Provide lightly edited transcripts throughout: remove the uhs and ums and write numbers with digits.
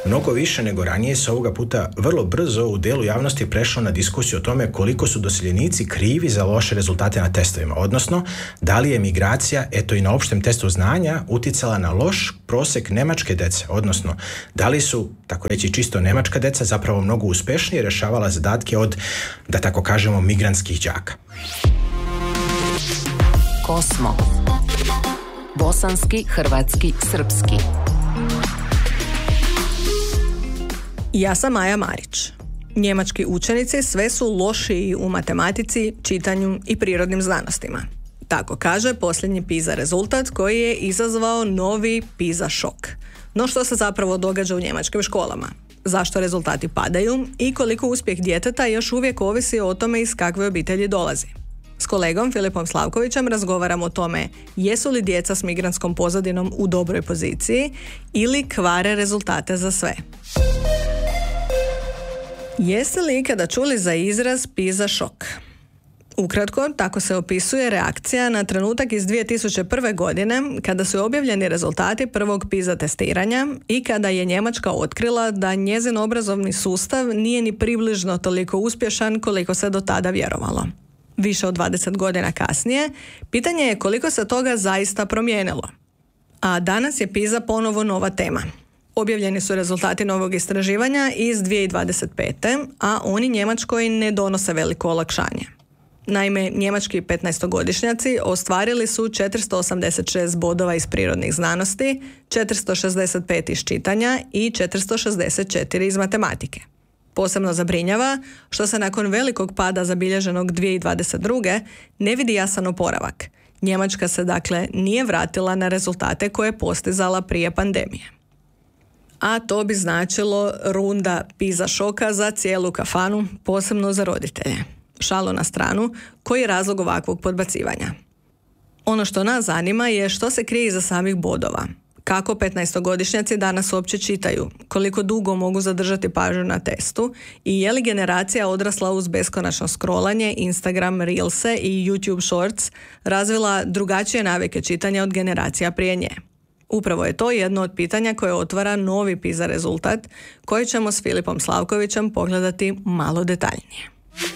Mnogo više nego ranije se ovoga puta vrlo brzo u delu javnosti prešlo na diskusiju o tome koliko su doseljenici krivi za loše rezultate na testovima, odnosno da li je migracija, eto i na opštem testu znanja, uticala na loš prosek nemačke dece, odnosno da li su, tako reći, čisto nemačka deca zapravo mnogo uspešnije rješavala zadatke od, da tako kažemo, migrantskih đaka. Kosmo. Bosanski, hrvatski, srpski. Ja sam Maja Marić. Njemački učenici sve su lošiji u matematici, čitanju i prirodnim znanostima. Tako kaže posljednji PISA rezultat koji je izazvao novi PISA šok. No što se zapravo događa u njemačkim školama? Zašto rezultati padaju i koliko uspjeh djeteta još uvijek ovisi o tome iz kakve obitelji dolazi? S kolegom Filipom Slavkovićem razgovaramo o tome jesu li djeca s migrantskom pozadinom u dobroj poziciji ili kvare rezultate za sve. Jeste li ikada čuli za izraz PISA šok? Ukratko, tako se opisuje reakcija na trenutak iz 2001. godine kada su objavljeni rezultati prvog PISA testiranja i kada je Njemačka otkrila da njezin obrazovni sustav nije ni približno toliko uspješan koliko se do tada vjerovalo. Više od 20 godina kasnije, pitanje je koliko se toga zaista promijenilo. A danas je PISA ponovo nova tema. Objavljeni su rezultati novog istraživanja iz 2025. a oni Njemačkoj ne donose veliko olakšanje. Naime, njemački 15-godišnjaci ostvarili su 486 bodova iz prirodnih znanosti, 465 iz čitanja i 464 iz matematike. Posebno zabrinjava što se nakon velikog pada zabilježenog 2022. ne vidi jasan oporavak. Njemačka se dakle nije vratila na rezultate koje je postizala prije pandemije. A to bi značilo runda PISA šoka za cijelu kafanu, posebno za roditelje. Šalu na stranu, koji je razlog ovakvog podbacivanja? Ono što nas zanima je što se krije iza samih bodova. Kako 15-godišnjaci danas uopće čitaju, koliko dugo mogu zadržati pažnju na testu i je li generacija odrasla uz beskonačno scrollanje, Instagram, Reelse i YouTube Shorts razvila drugačije navike čitanja od generacija prije nje. Upravo je to jedno od pitanja koje otvara novi PISA rezultat koji ćemo s Filipom Slavkovićem pogledati malo detaljnije.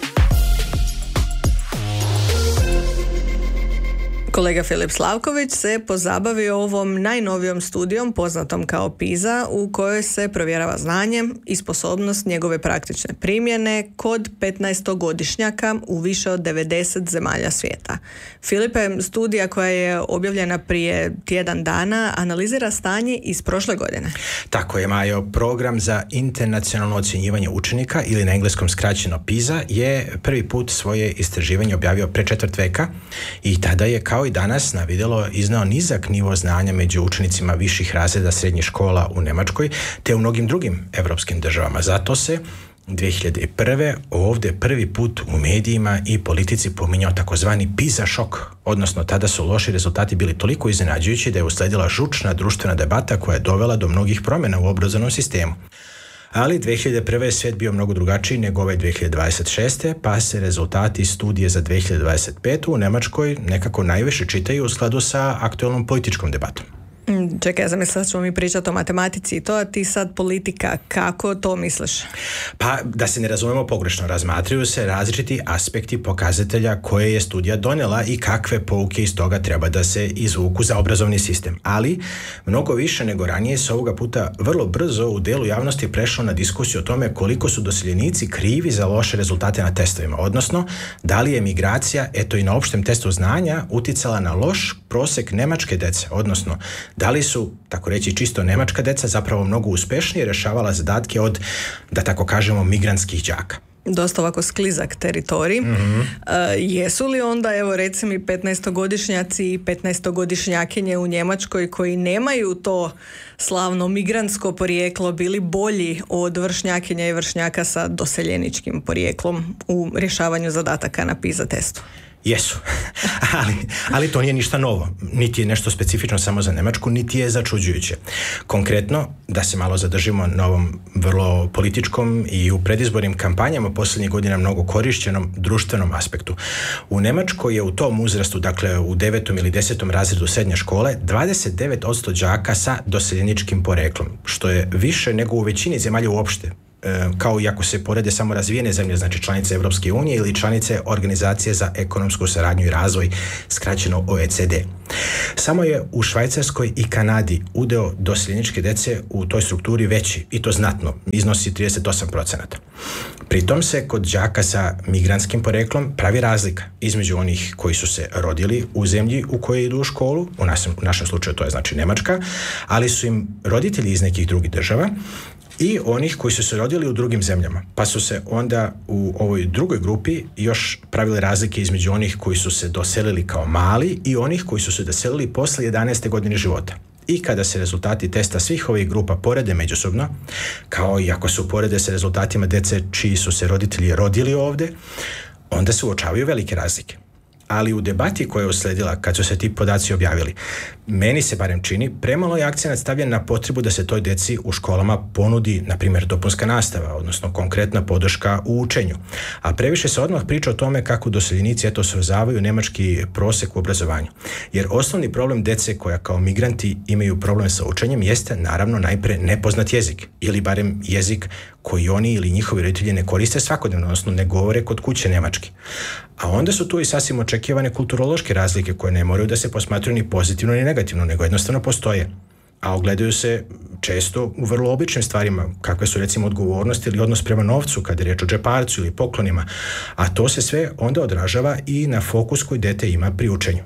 Kolega Filip Slavković se pozabavio ovom najnovijom studijom poznatom kao PISA u kojoj se provjerava znanje i sposobnost njegove praktične primjene kod 15-godišnjaka u više od 90 zemalja svijeta. Filipe, studija koja je objavljena prije tjedan dana analizira stanje iz prošle godine. Tako je, Majo. Program za internacionalno ocjenjivanje učenika ili na engleskom skraćeno PISA je prvi put svoje istraživanje objavio pre četvrt veka i tada je kao i danas na vidjelo iznao nizak nivo znanja među učenicima viših razreda srednjih škola u Njemačkoj te u mnogim drugim evropskim državama. Zato se 2001. ovdje prvi put u medijima i politici pominjao takozvani PISA šok, odnosno tada su loši rezultati bili toliko iznenađujući da je usledila žučna društvena debata koja je dovela do mnogih promjena u obrazovnom sistemu. Ali 2001. je svijet bio mnogo drugačiji nego ovaj 2026. pa se rezultati studije za 2025. u Njemačkoj nekako najviše čitaju u skladu sa aktualnom političkom debatom. Čekaj, ja zamislila ćemo mi pričati o matematici i to, a ti sad politika, kako to misliš? Pa, da se ne razumemo pogrešno, razmatraju se različiti aspekti pokazatelja koje je studija donijela i kakve pouke iz toga treba da se izvuku za obrazovni sistem. Ali, mnogo više nego ranije se ovoga puta vrlo brzo u delu javnosti prešlo na diskusiju o tome koliko su doseljenici krivi za loše rezultate na testovima, odnosno da li je migracija, eto i na opštem testu znanja, uticala na loš prosek nemačke dece, odnosno da li su, tako reći, čisto nemačka deca zapravo mnogo uspešnije rješavala zadatke od, da tako kažemo, migrantskih đaka. Dosta ovako sklizak teritorij. Jesu li onda, evo recimo, 15-godišnjaci i 15-godišnjakinje u Njemačkoj koji nemaju to slavno migrantsko porijeklo bili bolji od vršnjakinja i vršnjaka sa doseljeničkim porijeklom u rješavanju zadataka na PISA testu? Jesu, ali to nije ništa novo, niti je nešto specifično samo za Njemačku, niti je začuđujuće. Konkretno, da se malo zadržimo na ovom vrlo političkom i u predizbornim kampanjama posljednjih godina mnogo korišćenom društvenom aspektu. U Njemačkoj je u tom uzrastu, dakle u 9. ili 10. razredu srednje škole, 29% đaka sa doseljeničkim poreklom, što je više nego u većini zemalja uopšte, kao i ako se porede samo razvijene zemlje, znači članice Europske unije ili članice Organizacije za ekonomsku saradnju i razvoj, skraćeno OECD. Samo je u Švajcarskoj i Kanadi udeo doseljeničke djece u toj strukturi veći, i to znatno, iznosi 38%. Pritom se kod đaka sa migrantskim poreklom pravi razlika između onih koji su se rodili u zemlji u kojoj idu u školu, u našem slučaju to je znači Njemačka, ali su im roditelji iz nekih drugih država, i onih koji su se rodili u drugim zemljama, pa su se onda u ovoj drugoj grupi još pravile razlike između onih koji su se doselili kao mali i onih koji su se doselili posle 11. godine života. I kada se rezultati testa svih ovih grupa porede međusobno, kao i ako se uporede sa rezultatima djece čiji su se roditelji rodili ovdje, onda se uočavaju velike razlike. Ali u debati koja je usledila kad su se ti podaci objavili, meni se barem čini, premalo je akcenat stavljen na potrebu da se toj djeci u školama ponudi, na primjer, dopunska nastava, odnosno konkretna podrška u učenju. A previše se odmah priča o tome kako doseljenici eto srozavaju njemački prosjek u obrazovanju. Jer osnovni problem djece koja kao migranti imaju problem sa učenjem jeste naravno najpre nepoznat jezik, ili barem jezik koji oni ili njihovi roditelji ne koriste svakodnevno, odnosno ne govore kod kuće njemački. A onda su tu i sasvim očekivane kulturološke razlike koje ne moraju da se posmatruju ni pozitivno ni negativno, nego jednostavno postoje. A ogledaju se često u vrlo običnim stvarima, kakve su recimo odgovornost ili odnos prema novcu, kada je riječ o džeparcu ili poklonima, a to se sve onda odražava i na fokus koji dijete ima pri učenju.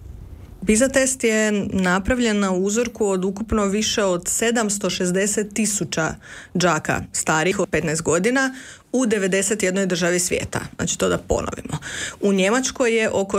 PISA test je napravljen na uzorku od ukupno više od 760.000 đaka starih od 15 godina u 91 državi svijeta. Znači to da ponovimo. U Njemačkoj je oko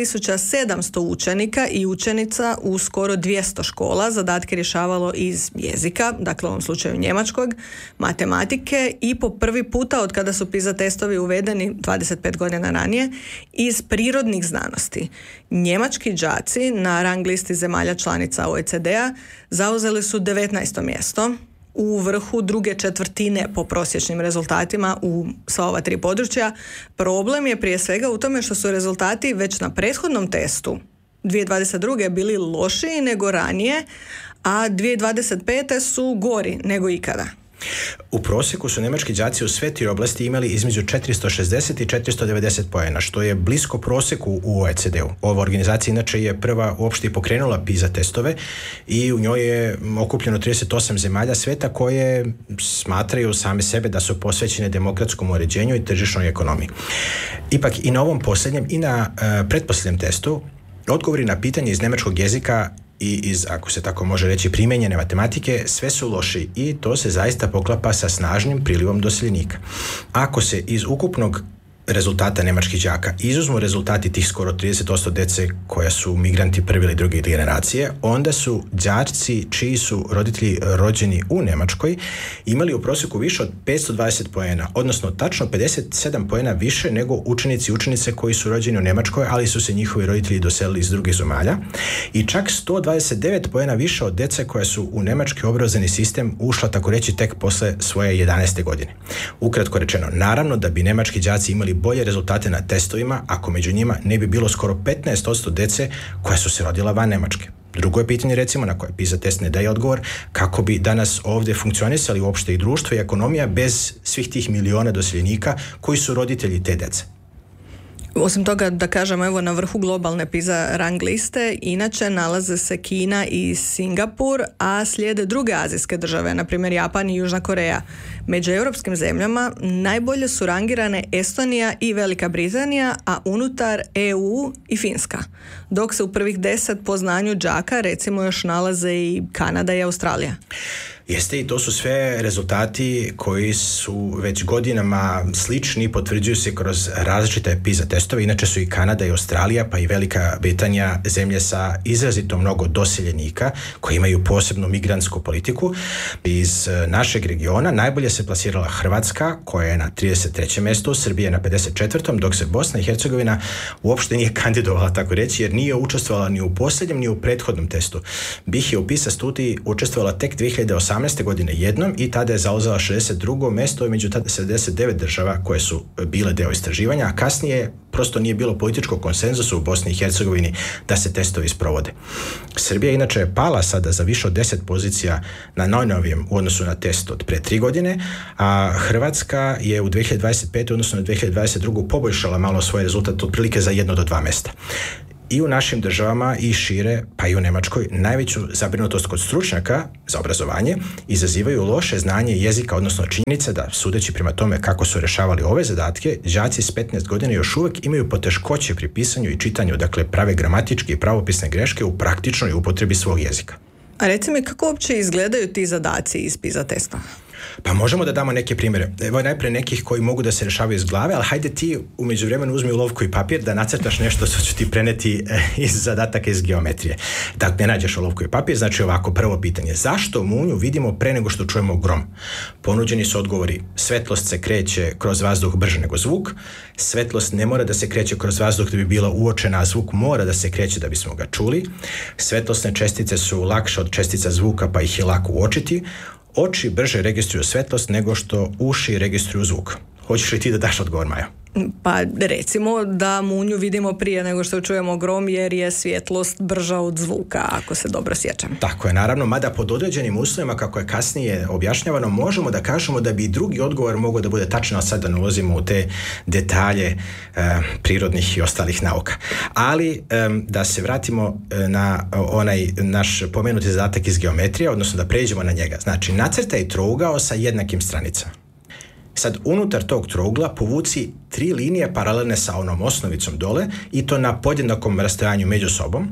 6.700 učenika i učenica u skoro 200 škola zadatke rješavalo iz jezika, dakle u ovom slučaju njemačkog, matematike i po prvi puta od kada su PISA testovi uvedeni 25 godina ranije, iz prirodnih znanosti. Njemački đaci na rang listi zemalja članica OECD-a zauzeli su 19. mjesto, u vrhu druge četvrtine po prosječnim rezultatima u sva ova tri područja. Problem je prije svega u tome što su rezultati već na prethodnom testu 2022. bili lošiji nego ranije, a 2025. su gori nego ikada. U prosjeku su njemački đaci u sve tri oblasti imali između 460 i 490 poena, što je blisko prosjeku u OECD-u. Ova organizacija inače je prva uopšte pokrenula PISA testove i u njoj je okupljeno 38 zemalja sveta koje smatraju same sebe da su posvećene demokratskom uređenju i tržišnoj ekonomiji. Ipak i na ovom posljednjem i na pretposljednjem testu odgovori na pitanje iz njemačkog jezika i iz, ako se tako može reći, primijenjene matematike, sve su loši i to se zaista poklapa sa snažnim prilivom doseljenika. Ako se iz ukupnog rezultata njemačkih đaka izuzmu rezultati tih skoro 30% djece koja su migranti prve ili druge generacije, onda su đaci čiji su roditelji rođeni u Njemačkoj imali u prosjeku više od 520 poena, odnosno tačno 57 poena više nego učenici i učenice koji su rođeni u Njemačkoj, ali su se njihovi roditelji doselili iz drugih zemalja, i čak 129 poena više od djece koja su u njemački obrazovni sistem ušla, tako reći, tek posle svoje 11. godine. Ukratko rečeno, naravno da bi njemački đaci imali bolje rezultate na testovima ako među njima ne bi bilo skoro 15% djece koja su se rodila van Njemačke. Drugo je pitanje, recimo, na koje PISA test ne daje odgovor, kako bi danas ovdje funkcionisali uopšte i društvo i ekonomija bez svih tih miliona doseljenika koji su roditelji te djece. Osim toga, da kažem, evo na vrhu globalne PISA rang liste inače nalaze se Kina i Singapur, a slijede druge azijske države, na primjer Japan i Južna Koreja. Među europskim zemljama najbolje su rangirane Estonija i Velika Britanija, a unutar EU i Finska. Dok se u prvih 10 po znanju đaka recimo još nalaze i Kanada i Australija. Jeste, i to su sve rezultati koji su već godinama slični, potvrđuju se kroz različite PISA testove. Inače su i Kanada i Australija pa i Velika Britanija zemlje sa izrazito mnogo doseljenika koji imaju posebnu migrantsku politiku. Iz našeg regiona najbolje se plasirala Hrvatska koja je na 33. mjestu, Srbija na 54. dok se Bosna i Hercegovina uopšte nije kandidovala, tako reći, jer nije učestvovala ni u posljednjem ni u prethodnom testu. BiH je u PISA studiji učestvovala tek 2018. godine jednom i tada je zauzela 62. mjesto među 79 država koje su bile deo istraživanja, a kasnije prosto nije bilo političkog konsenzusa u Bosni i Hercegovini da se testovi sprovode. Srbija inače je pala sada za više od 10 pozicija na najnovijem u odnosu na test od pre 3 godine, a Hrvatska je u 2025. odnosno na 2022. poboljšala malo svoj rezultat otprilike za 1 do 2 mjesta. I u našim državama i šire, pa i u Njemačkoj, najveću zabrinutost kod stručnjaka za obrazovanje izazivaju loše znanje jezika, odnosno činjenice da, sudeći prema tome kako su rješavali ove zadatke, đaci s 15 godina još uvijek imaju poteškoće pri pisanju i čitanju, dakle prave gramatičke i pravopisne greške u praktičnoj upotrebi svog jezika. A reci mi, kako uopće izgledaju ti zadaci iz PISA testa? Pa možemo da damo neke primjere. Evo najprije nekih koji mogu da se rješavaju iz glave, ali hajde ti u međuvremenu uzmi olovku i papir da nacrtaš nešto što ću ti preneti iz zadataka iz geometrije. Da ne nađeš olovku i papir, znači ovako, prvo pitanje. Zašto munju vidimo pre nego što čujemo grom? Ponuđeni su odgovori. Svetlost se kreće kroz vazduh brže nego zvuk. Svetlost ne mora da se kreće kroz vazduh da bi bila uočena, a zvuk mora da se kreće da bismo ga čuli. Svetlosne čestice su lakše od čestica zvuka pa ih je lako uočiti. Oči brže registruju svetlost nego što uši registruju zvuk. Hoćeš li ti da daš odgovor, Majo? Pa recimo da munju vidimo prije nego što čujemo grom jer je svjetlost brža od zvuka, ako se dobro sjećam. Tako je, naravno, mada pod određenim uslovima, kako je kasnije objašnjavano, možemo da kažemo da bi drugi odgovor mogao da bude tačno, a sad da ne ulazimo u te detalje prirodnih i ostalih nauka. Ali da se vratimo na onaj naš pomenuti zadatak iz geometrije, odnosno da pređemo na njega. Znači, nacrtaj trougao sa jednakim stranicama. Sad, unutar tog trougla povuci 3 linije paralelne sa onom osnovicom dole i to na podjednakom rastojanju među sobom.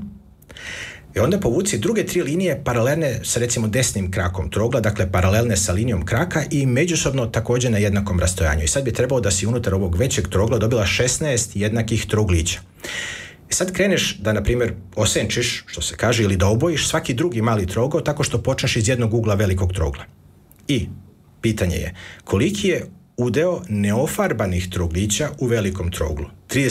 I onda povuci druge 3 linije paralelne sa recimo desnim krakom trougla, dakle paralelne sa linijom kraka i međusobno također na jednakom rastojanju. I sad bi trebalo da si unutar ovog većeg trougla dobila 16 jednakih trouglića. I sad kreneš da, na primjer, osenčiš, što se kaže, ili da obojiš svaki drugi mali trougao tako što počneš iz jednog ugla velikog trougla. I pitanje je, koliki je udeo neofarbanih trouglića u velikom trouglu?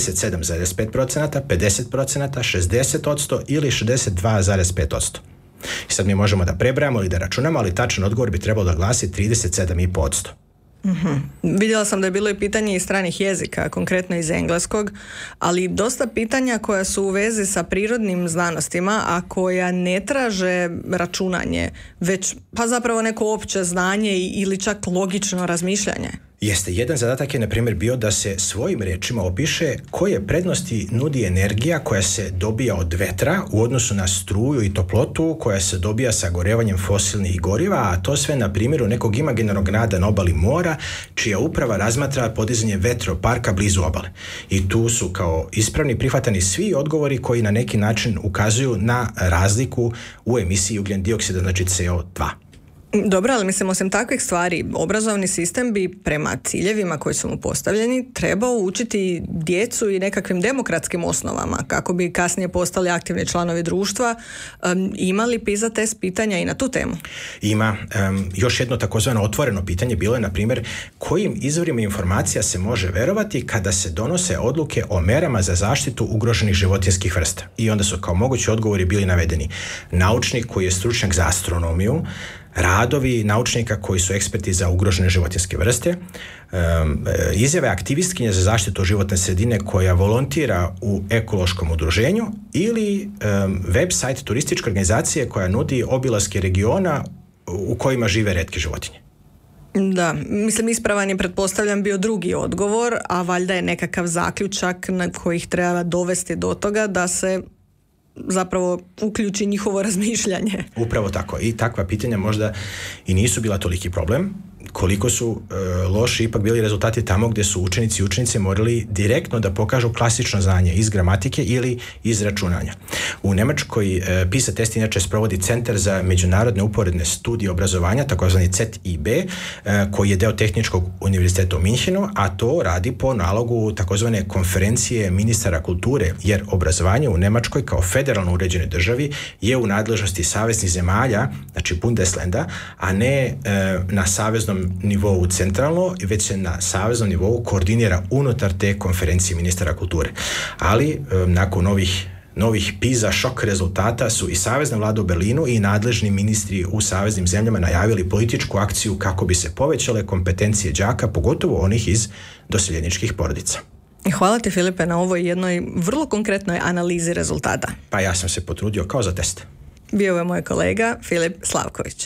37,5%, 50%, 60% ili 62,5%? I sad mi možemo da prebrajamo ili da računamo, ali tačan odgovor bi trebalo da glasi 37,5%. Mm-hmm. Vidjela sam da je bilo i pitanje iz stranih jezika, konkretno iz engleskog, ali dosta pitanja koja su u vezi sa prirodnim znanostima, a koja ne traže računanje, već pa zapravo neko opće znanje ili čak logično razmišljanje. Jeste, jedan zadatak je na primjer bio da se svojim riječima opiše koje prednosti nudi energija koja se dobija od vetra u odnosu na struju i toplotu koja se dobija sagorevanjem fosilnih goriva, a to sve na primjeru nekog imaginarnog grada na obali mora, čija uprava razmatra podizanje vetroparka blizu obale. I tu su kao ispravni prihvatani svi odgovori koji na neki način ukazuju na razliku u emisiji ugljen dioksida, znači CO2. Dobro, ali mislim, osim takvih stvari, obrazovni sistem bi prema ciljevima koji su mu postavljeni trebao učiti djecu i nekakvim demokratskim osnovama kako bi kasnije postali aktivni članovi društva. Ima li PISA test pitanja i na tu temu? Ima. Još jedno takozvano otvoreno pitanje bilo je, na primjer, kojim izvorima informacija se može verovati kada se donose odluke o merama za zaštitu ugroženih životinjskih vrsta. I onda su kao mogući odgovori bili navedeni naučnik koji je stručnjak za astronomiju, radovi naučnika koji su eksperti za ugrožene životinjske vrste, izjave aktivistkinje za zaštitu životne sredine koja volontira u ekološkom udruženju ili website turističke organizacije koja nudi obilaske regiona u kojima žive retke životinje. Da, mislim, ispravan je, pretpostavljam, bio drugi odgovor, a valjda je nekakav zaključak na koji ih treba dovesti do toga da se zapravo uključi njihovo razmišljanje. Upravo tako. I takva pitanja možda i nisu bila toliki problem. koliko su loši ipak bili rezultati tamo gdje su učenici i učenice morali direktno da pokažu klasično znanje iz gramatike ili iz računanja. U Njemačkoj PISA test inače sprovodi Centar za međunarodne uporedne studije obrazovanja, takozvani CETIB, koji je deo Tehničkog univerziteta u Minhenu, a to radi po nalogu takozvane konferencije ministara kulture, jer obrazovanje u Njemačkoj kao federalno uređenoj državi je u nadležnosti saveznih zemalja, znači Bundeslanda, a ne na saveznom nivou centralno, već se na saveznom nivou koordinira unutar te konferencije ministara kulture. Ali nakon novih PISA šok rezultata su i savezna vlada u Berlinu i nadležni ministri u saveznim zemljama najavili političku akciju kako bi se povećale kompetencije đaka, pogotovo onih iz doseljeničkih porodica. Hvala ti, Filipe, na ovoj jednoj vrlo konkretnoj analizi rezultata. Pa ja sam se potrudio kao za test. Bio je moj kolega Filip Slavković.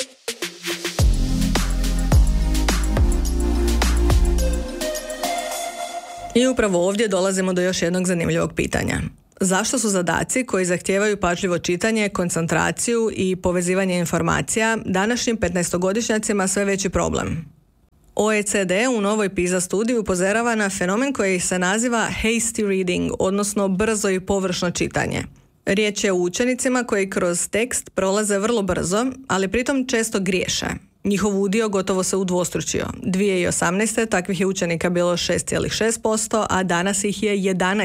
I upravo ovdje dolazimo do još jednog zanimljivog pitanja. Zašto su zadaci koji zahtijevaju pažljivo čitanje, koncentraciju i povezivanje informacija današnjim 15-godišnjacima sve veći problem? OECD u novoj PISA studiji upozorava na fenomen koji se naziva hasty reading, odnosno brzo i površno čitanje. Riječ je o učenicima koji kroz tekst prolaze vrlo brzo, ali pritom često griješe. Njihov udio gotovo se udvostručio. 2018. takvih je učenika bilo 6,6%, a danas ih je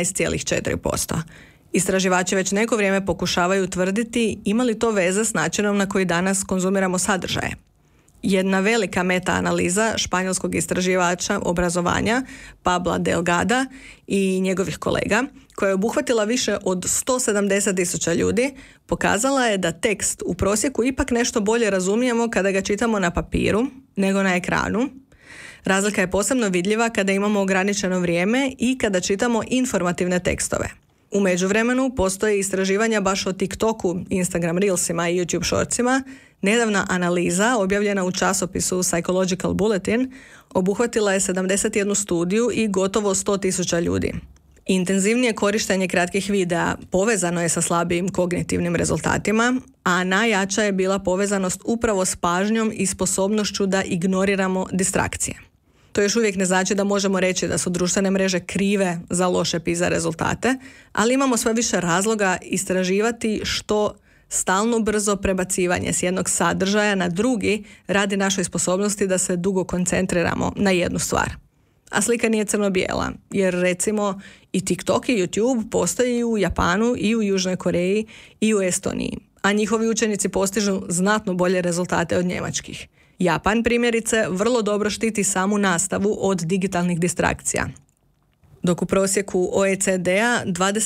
11,4%. Istraživači već neko vrijeme pokušavaju utvrditi ima li to veze s načinom na koji danas konzumiramo sadržaje. Jedna velika meta-analiza španjolskog istraživača obrazovanja Pabla Delgada i njegovih kolega, koja je obuhvatila više od 170.000 ljudi, pokazala je da tekst u prosjeku ipak nešto bolje razumijemo kada ga čitamo na papiru nego na ekranu. Razlika je posebno vidljiva kada imamo ograničeno vrijeme i kada čitamo informativne tekstove. U međuvremenu postoje istraživanja baš o TikToku, Instagram Reelsima i YouTube Shortsima. Nedavna analiza, objavljena u časopisu Psychological Bulletin, obuhvatila je 71 studiju i gotovo 100.000 ljudi. Intenzivnije korištenje kratkih videa povezano je sa slabijim kognitivnim rezultatima, a najjača je bila povezanost upravo s pažnjom i sposobnošću da ignoriramo distrakcije. To još uvijek ne znači da možemo reći da su društvene mreže krive za loše PISA rezultate, ali imamo sve više razloga istraživati što stalno brzo prebacivanje s jednog sadržaja na drugi radi našoj sposobnosti da se dugo koncentriramo na jednu stvar. A slika nije crno-bijela, jer recimo i TikTok i YouTube postoji i u Japanu i u Južnoj Koreji i u Estoniji, a njihovi učenici postižu znatno bolje rezultate od njemačkih. Japan, primjerice, vrlo dobro štiti samu nastavu od digitalnih distrakcija. Dok u prosjeku OECD-a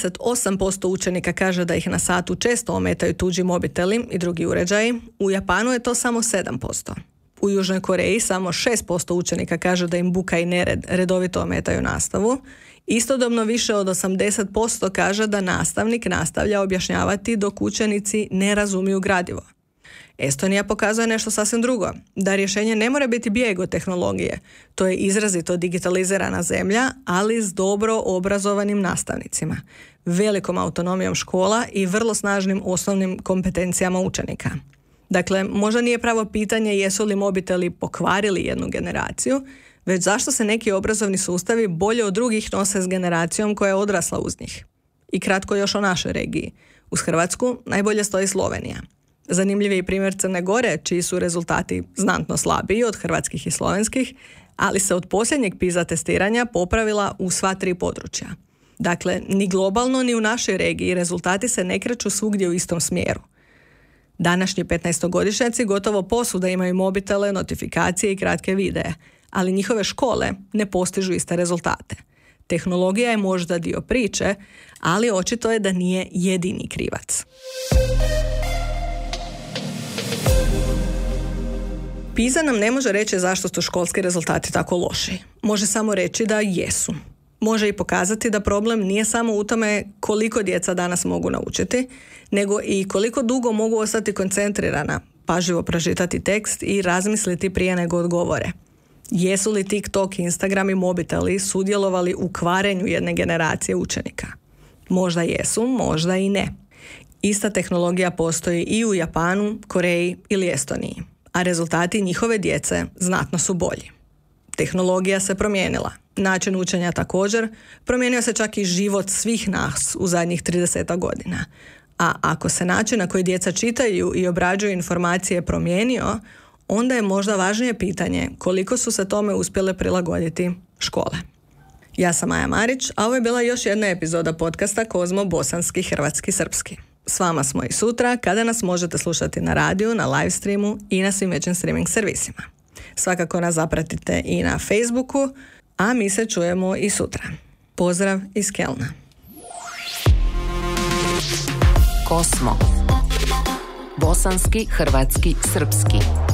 28% učenika kaže da ih na satu često ometaju tuđi mobiteli i drugi uređaji, u Japanu je to samo 7%. U Južnoj Koreji samo 6% učenika kaže da im buka i nered redovito ometaju nastavu. Istodobno više od 80% kaže da nastavnik nastavlja objašnjavati dok učenici ne razumiju gradivo. Estonija pokazuje nešto sasvim drugo, da rješenje ne mora biti bijeg od tehnologije. To je izrazito digitalizirana zemlja, ali s dobro obrazovanim nastavnicima, velikom autonomijom škola i vrlo snažnim osnovnim kompetencijama učenika. Dakle, možda nije pravo pitanje jesu li mobiteli pokvarili jednu generaciju, već zašto se neki obrazovni sustavi bolje od drugih nose s generacijom koja je odrasla uz njih. I kratko još o našoj regiji. Uz Hrvatsku najbolje stoji Slovenija. Zanimljiv je i primjer Crne Gore, čiji su rezultati znatno slabiji od hrvatskih i slovenskih, ali se od posljednjeg PISA testiranja popravila u sva 3 područja. Dakle, ni globalno ni u našoj regiji rezultati se ne kreću svugdje u istom smjeru. Današnji 15-godišnjaci gotovo posvuda imaju mobitele, notifikacije i kratke videe, ali njihove škole ne postižu iste rezultate. Tehnologija je možda dio priče, ali očito je da nije jedini krivac. PISA nam ne može reći zašto su školski rezultati tako loši. Može samo reći da jesu. Može i pokazati da problem nije samo u tome koliko djeca danas mogu naučiti, nego i koliko dugo mogu ostati koncentrirana, pažljivo pročitati tekst i razmisliti prije nego odgovore. Jesu li TikTok, Instagram i mobiteli sudjelovali u kvarenju jedne generacije učenika? Možda jesu, možda i ne. Ista tehnologija postoji i u Japanu, Koreji ili Estoniji. a rezultati njihove djece znatno su bolji. Tehnologija se promijenila, način učenja također, promijenio se čak i život svih nas u zadnjih 30 godina. A ako se način na koji djeca čitaju i obrađuju informacije promijenio, onda je možda važnije pitanje koliko su se tome uspjele prilagoditi škole. Ja sam Maja Marić, a ovo je bila još jedna epizoda podcasta Kozmo bosanski, hrvatski, srpski. S vama smo i sutra kada nas možete slušati na radiju, na live streamu i na svim većim streaming servisima. Svakako nas zapratite i na Facebooku, a mi se čujemo i sutra. Pozdrav iz Kelna. Kosmo. Bosanski, hrvatski, srpski.